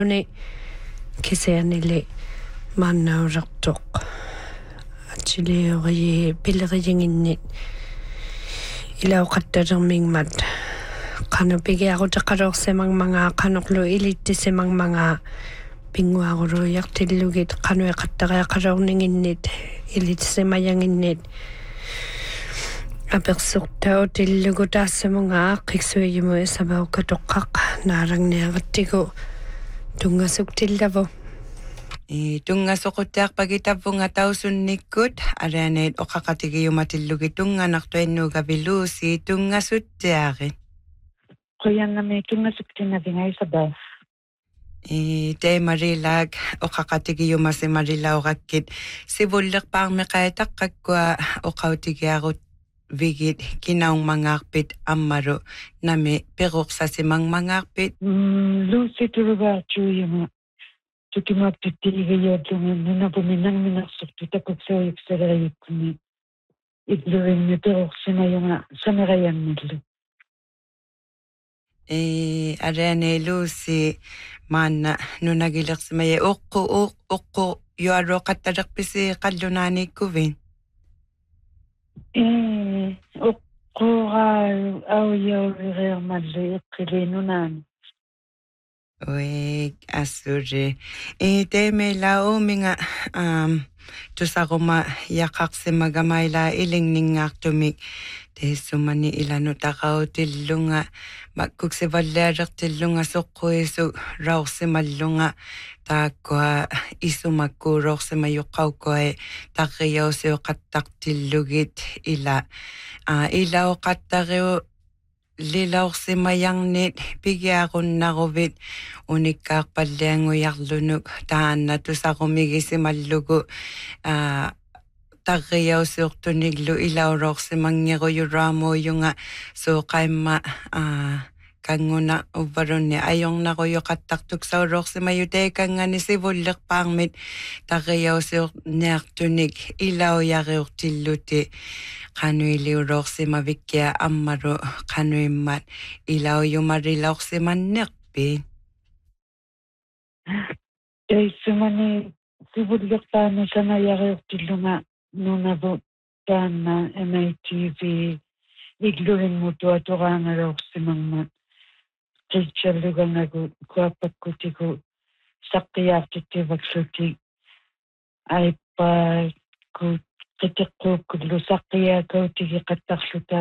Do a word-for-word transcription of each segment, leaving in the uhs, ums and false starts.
Ni kiseanili maannaullertoq atiliori pileriginginnit ilauqattalermingmat qanupigiaqutaqalorsimangmanga qanorlu ilittisimangmanga pinguaruluiartillugit qanueqattariaqalorninginnit ilitisimayanginnit apersortau tillugu taassamunga aqiksuigimu isabauqatoqqaq naarangniarattigu tungasuktillavu I tungasoquttiarpagitavvunga tausunnikkut araneet oqaqatigiyumatillugi tunganartuinnuugaviluusi tungasuttiarit qoyannami tungasuktinnavinga isabau I te marilag oqaqatigiyumasi marilauqakkit sivullerpaarmeqaitaqqakkua oqautigiarut vigit kinaungmangaarpit ammaru nami peruqsasimangmangaarpit luusi turugaartuuyuma tukimaaptuttiligayaatlunga nunapuminangminarsortu takuksauiksalayikkuni iglurinni peruqsimayunga samerayanngillu e arane luusi maanna nunagilersimaye oqqu oqqu yuaruqattalerpisi qallunaanikkuvin Eh, uqqura auyaurireermallu iqqilinunaan. Wek asuri. E teme la ominga um tusaruma yaqaqsimagamaila ilingningaartumik teessumani ilanutaqautillunga makkuksivallialertillunga soqquisu raursimallunga taakkua isumakkuuroorsimayuqqaukkua tarriausiuqattaqtillugit ila a ilauqattariu lilaursimayangnit pigiaqunnaruvit unikkaarpallianguyarlunuk taanna tusaqumigisimallugu a tarriausiortuniglu ilauroorsimangngiruyuraamuuyunga suuqaimma a kanguna uvarunni ajornaruyoqattartuksauroorsimayuteekangani sivullerpaarmit tarriausiorniartunik ilauyariurtilluti qanuiliuroorsimavikkia ammaru qanuimmat ilauyumarilaorsimannerpi Teissumani sivullerpaarmi sanayariurtillunga nunavu taanna M I T V iglurinmutua toraangaloorsimangmat qitsallugangagu kuapakkutigu saqqiaartittivakluti iPad ku qitiqquukkullu saqqiaakautigi qattarluta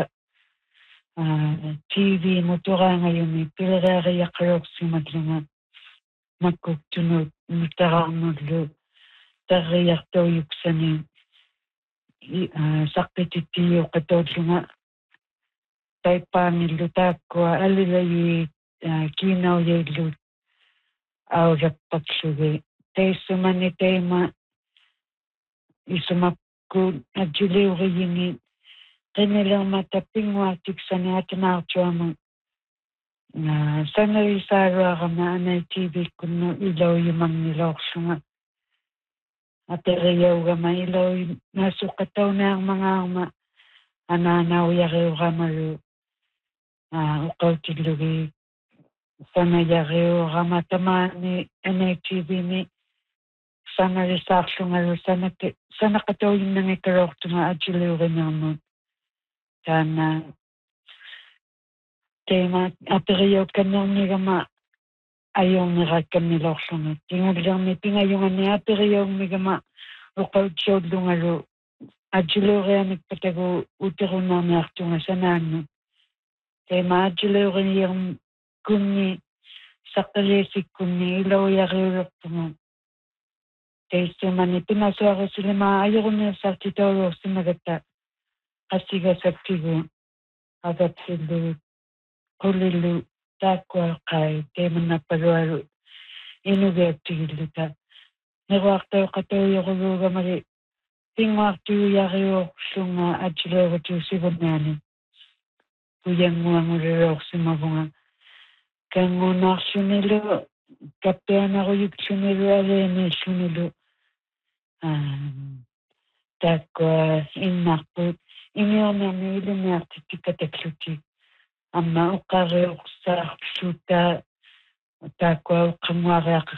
T V mutoraangayumi pilereariaqaloorsimallunga makkuktunut mutaraarnullu tarriartauyuksani saqqitittiyu qatoollunga taipaangillu taakkua alilayi kiinauyillut aulappaklugi teissumani teima isumakku ajiliuriyingi qinilermata pinguartiksani atanaartuama sanalisaaruarama anaitivikkunnu ilauyumangniloorlunga ateriaugama ilaui naasuqattaunaarmangaarma anaanauyariuramalu uqautillugi sanayariurama tamaani anaitivini sanalisaarlungalu sanate sanaqatauyinnangikaloortunga ajiliurinermu taana teema aperiaukkannermigama ayuungerakkammiloorlunga tingullermi pingayungani aperiaumigama uqautsuullungalu ajiliurianikpatagu uterunaamiartunga sanaannu teema ajiliurium kunni saqqaliisikkunni ilauyariulertunga teissumani pinasuarusilima ayurumiassartitauruorsimagatta qassigasaktigu agapsillu qulillu taakkuaqai teemannappalualu inugiaktigilluta neruartauqatauyaruluugamali pinguartuyariuorlunga ajileerutiusivunnaani kuyanguangulilorsimavunga kangunaarlunilu kappianaruyuksunilu aleeniillunilu taakkua innarput imiornermi iluniartittikkatakluti amma uqqariuqsaarluta taakkua uqqanguariaq